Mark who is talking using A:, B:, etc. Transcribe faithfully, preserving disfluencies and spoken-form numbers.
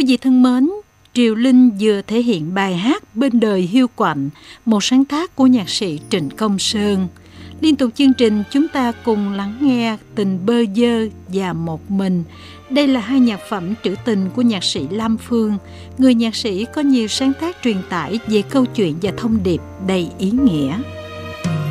A: Quý vị thân mến, Triều Linh vừa thể hiện bài hát Bên đời hiu quạnh, một sáng tác của nhạc sĩ Trịnh Công Sơn. Liên tục chương trình chúng ta cùng lắng nghe Tình Bơ Vơ và Một Mình. Đây là hai nhạc phẩm trữ tình của nhạc sĩ Lam Phương, người nhạc sĩ có nhiều sáng tác truyền tải về câu chuyện và thông điệp đầy ý nghĩa.